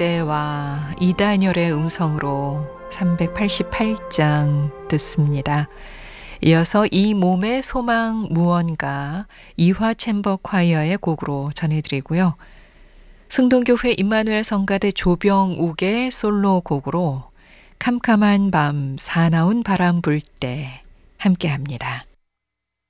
때와 이다녀의 음성으로 388장 듣습니다. 이어서 이 몸의 소망 무언가 이화 챔버 콰이어의 곡으로 전해드리고요. 승동교회 임마누엘 성가대 조병욱의 솔로 곡으로 캄캄한 밤 사나운 바람 불 때 함께합니다.